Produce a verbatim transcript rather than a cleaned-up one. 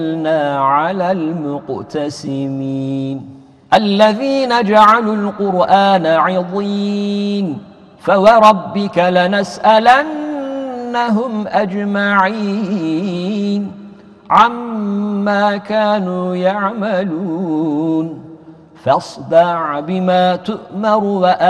على المقتسمين الذين جعلوا القرآن عضين فوربك لنسألنهم أجمعين عما كانوا يعملون فاصدع بما تؤمر